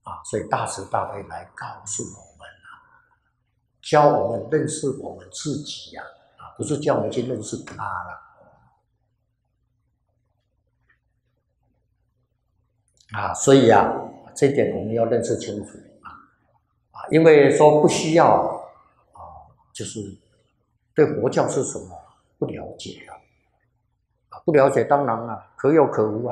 所以大慈大悲来告诉我们教我们认识我们自己不是叫我们去认识他所以这一点我们要认识清楚因为说不需要就是对佛教是什么不了解不了解当然可有可无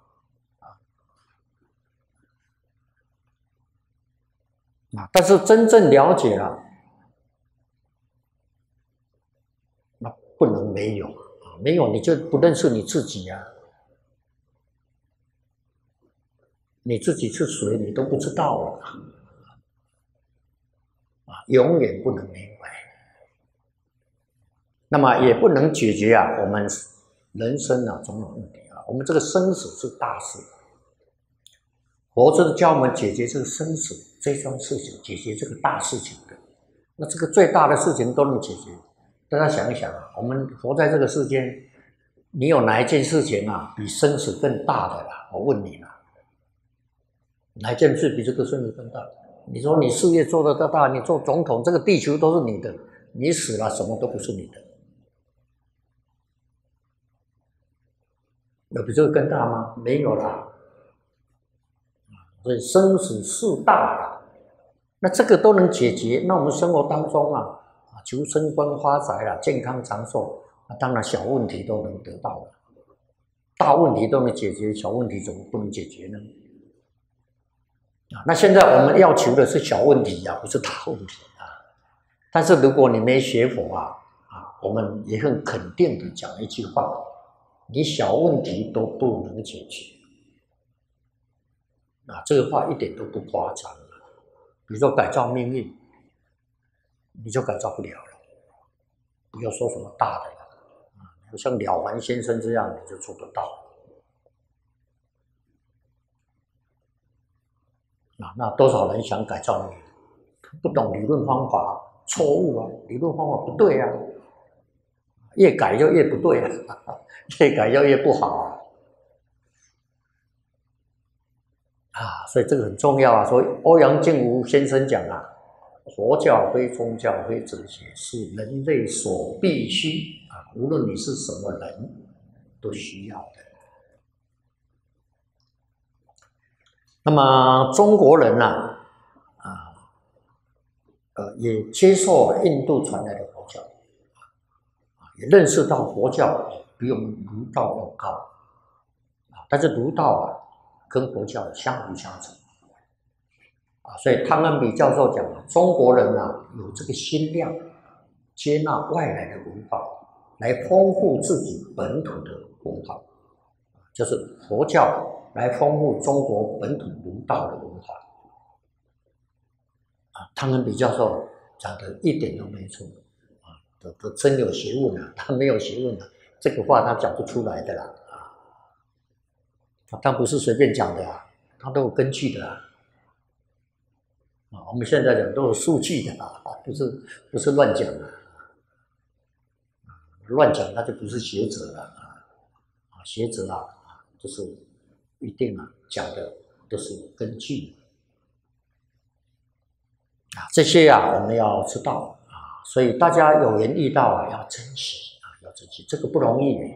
但是真正了解了，那不能没有没有你就不认识你自己你自己是谁你都不知道了永远不能明白，那么也不能解决我们人生种种问题我们这个生死是大事，佛是教我们解决这个生死这桩事情，解决这个大事情的。那这个最大的事情都能解决，大家想一想我们活在这个世间，你有哪一件事情比生死更大的我问你哪一件事比这个生死更大？你说你事业做得大，你做总统，这个地球都是你的，你死了什么都不是你的，有比这个更大吗？没有啦。所以生死事大那这个都能解决，那我们生活当中求升官发财健康长寿当然小问题都能得到了，大问题都能解决，小问题怎么不能解决呢？那现在我们要求的是小问题不是大问题但是如果你没学佛我们也很肯定的讲一句话，你小问题都不能解决这个话一点都不夸张比如说改造命运，你就改造不了了，不要说什么大的了像了凡先生这样你就做得到那多少人想改造命运，不懂理论方法，错误理论方法不对越改就越不对越改就越不好所以这个很重要所以欧阳靖无先生讲佛教非宗教非哲学，是人类所必须无论你是什么人都需要的。那么中国人也接受了印度传来的佛教也认识到佛教比我们儒道要高但是儒道跟佛教相辅相成所以汤恩比教授讲中国人有这个心量接纳外来的文化来丰富自己本土的文化，就是佛教来丰富中国本土儒道的文化汤恩比教授讲的一点都没错都真有学问他没有学问这个话他讲不出来的啦他不是随便讲的他都有根据的我们现在讲都有数据的不是乱讲乱讲那就不是学者了学者就是一定讲的都是根据这些我们要知道所以大家有缘遇到要珍惜要珍惜，这个不容易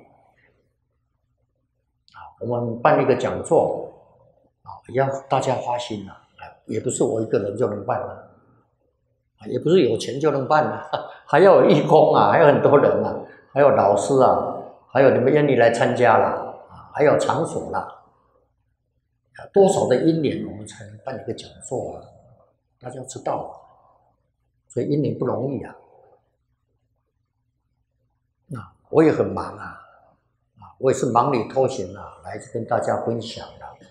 我们办一个讲座要大家花心也不是我一个人就能办也不是有钱就能办还要有义工还有很多人还有老师还有你们愿意来参加还有场所多少的因缘我们才能办一个讲座大家知道所以因缘不容易我也很忙我也是忙里偷闲来跟大家分享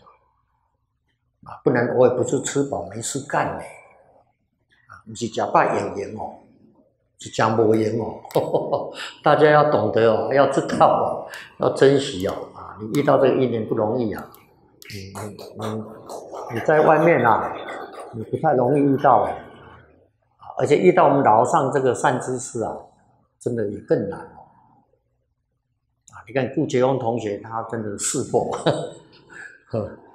不然我也不是吃饱没事干不是吃饱有闲是吃没闲大家要懂得要知道要珍惜你遇到这个因缘不容易你在外面你不太容易遇到而且遇到我们老上这个善知识真的也更难你看顾杰峰同学他真的是佛